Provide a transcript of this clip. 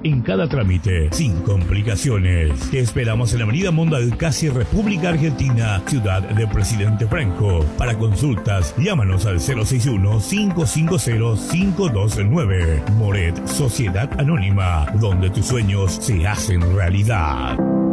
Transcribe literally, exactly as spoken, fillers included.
en cada trámite, sin complicaciones. Te esperamos en la Avenida Mondal, casi República Argentina, Ciudad de Presidente Franco. Para consultas, llámanos al cero seis uno, cinco cinco cero, cinco dos nueve. Moret, Sociedad Anónima, donde tus sueños se hacen realidad.